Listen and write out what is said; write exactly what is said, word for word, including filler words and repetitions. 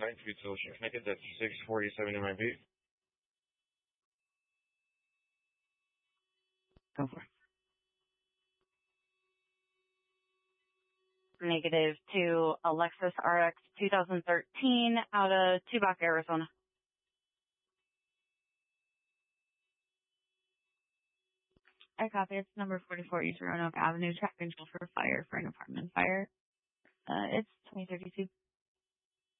nine three two Ocean Connected, that's six forty-seven M I B. Go for it. Negative to a Lexus R X twenty thirteen out of Tubac, Arizona. I copy. It's number forty-four East Roanoke Avenue. Track control for fire for an apartment fire. Uh, it's twenty thirty-two.